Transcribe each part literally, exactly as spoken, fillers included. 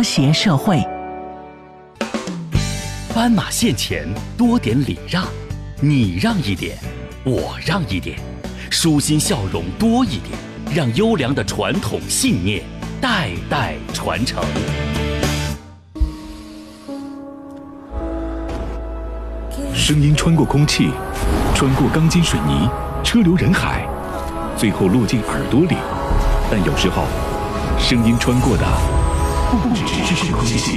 和谐社会。 斑马线前多点礼让，你让一点，我让一点，舒心笑容多一点，让优良的传统信念代代传承。 声音穿过空气，穿过钢筋水泥，车流人海，最后落进耳朵里。但有时候，声音穿过的不只是空气。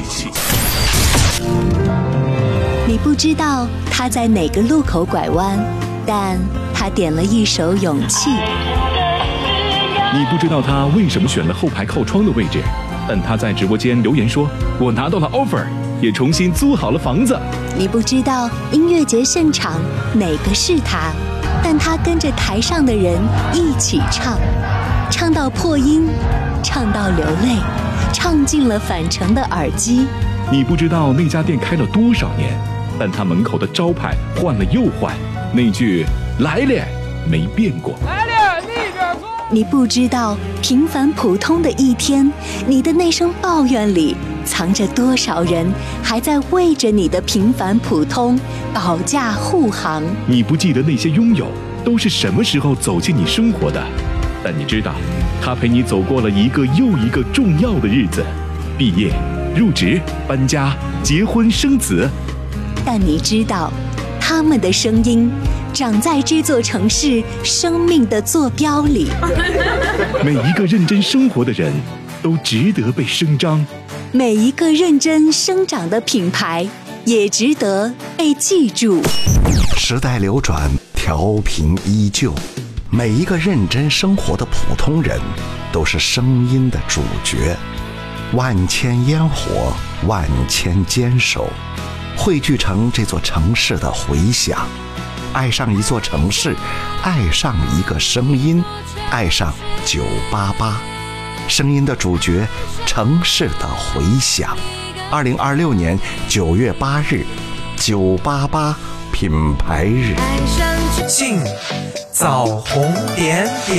你不知道他在哪个路口拐弯，但他点了一首勇气。 你不知道他为什么选了后排靠窗的位置，但他在直播间留言说：“我拿到了 offer， 也重新租好了房子。” 你不知道音乐节现场哪个是他，但他跟着台上的人一起唱，唱到破音，唱到流泪，唱进了返程的耳机。 你不知道那家店开了多少年，但他门口的招牌换了又换，那句“来了”没变过。 来了，那边坐。 你不知道平凡普通的一天，你的那声抱怨里藏着多少人还在为着你的平凡普通保驾护航。 你不记得那些拥有都是什么时候走进你生活的，但你知道他陪你走过了一个又一个重要的日子，毕业、入职、搬家、结婚、生子。 但你知道他们的声音长在这座城市生命的坐标里。 每一个认真生活的人都值得被声张， 每一个认真生长的品牌也值得被记住。 时代流转，调频依旧，每一个认真生活的普通人都是声音的主角。万千烟火，万千坚守，汇聚成这座城市的回响。爱上一座城市，爱上一个声音，爱上九八八，声音的主角，城市的回响。二零二六年九月八日，九八八品牌日。 敬早红点点。